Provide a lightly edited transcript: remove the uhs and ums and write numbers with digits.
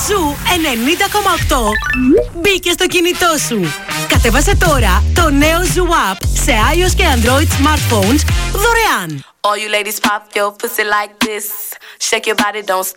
Ζου 90,8 μπήκε στο κινητό σου. Κατέβασε τώρα το νέο Ζου App σε iOS και Android smartphones δωρεάν. All you ladies pop your pussy like this. Shake your body, don't stop.